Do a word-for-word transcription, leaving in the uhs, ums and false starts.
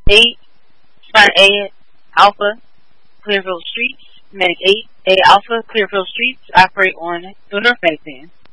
eight, Smart A Alpha, Clearfield Streets. Medic eight, A Alpha, Clearfield Streets, operate on Lunar Phase.